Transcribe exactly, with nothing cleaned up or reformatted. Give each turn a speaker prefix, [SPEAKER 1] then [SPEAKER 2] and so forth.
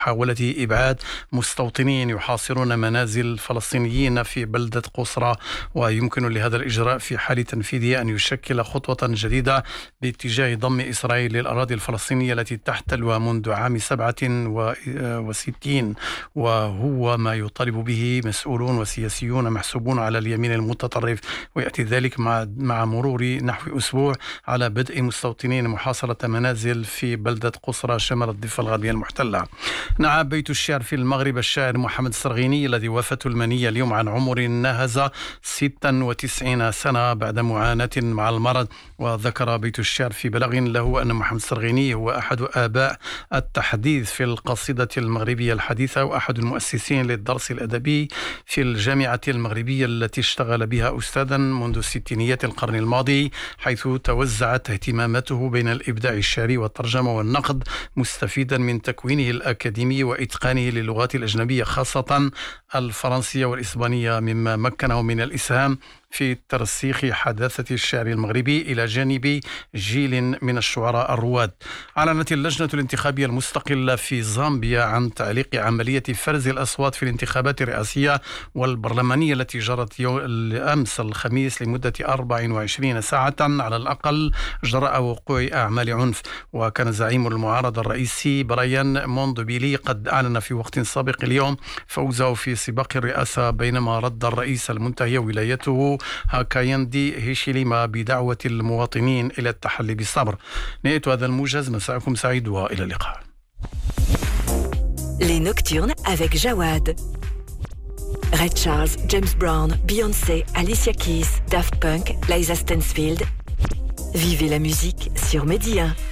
[SPEAKER 1] محاولة إبعاد مستوطنين يحاصرون منازل فلسطينيين في بلدة قصرى، ويمكن لهذا الإجراء في حال تنفيذه أن يشكل خطوة جديدة باتجاه ضم إسرائيل للأراضي الفلسطينية التي تحتلها منذ عام سبعة وستين، وهو ما يطالب به مسؤولون وسياسيون محسوبون على اليمين المتطرف. ويأتي ذلك مع مع مرور نحو أسبوع على بدء مستوطنين محاصرة منازل في بلدة قصرى شمال الضفة الغربية المحتلة. نعى بيت الشعر في المغرب الشاعر محمد السرغيني الذي وفاته المنية اليوم عن عمر ناهز ستة وتسعين سنة بعد معاناة مع المرض. وذكر بيت الشعر في بلاغ له أن محمد السرغيني هو أحد آباء التحديث في القصيدة المغربية الحديثة، وأحد المؤسسين للدرس الأدبي في الجامعة المغربية التي اشتغل بها أستاذا منذ ستينيات القرن الماضي، حيث توزعت اهتماماته بين الإبداع الشعري والترجمة والنقد، مستفيدا من تكوينه الأكاديمي وإتقانه للغات الأجنبية خاصة الفرنسية والإسبانية، مما مكنه من الإسهام في ترسيخ حداثة الشعر المغربي إلى جانب جيل من الشعراء الرواد. أعلنت اللجنة الانتخابية المستقلة في زامبيا عن تعليق عملية فرز الأصوات في الانتخابات الرئاسية والبرلمانية التي جرت يوم أمس الخميس لمدة أربع وعشرين ساعة على الأقل جراء وقوع أعمال عنف. وكان زعيم المعارضة الرئيسي برايان موندوبيلي قد أعلن في وقت سابق اليوم فوزه في سباق الرئاسة، بينما رد الرئيس المنتهي ولايته هاكايندي هيشيليما بدعوة المواطنين إلى التحلي بالصبر. نهاية هذا الموجز، مساءكم سعيد وإلى اللقاء.
[SPEAKER 2] Les Nocturnes avec Jawad. Ray Charles, James Brown, Beyoncé, Alicia Keys, Daft Punk, Liza Stansfield. Vivez la musique sur Média.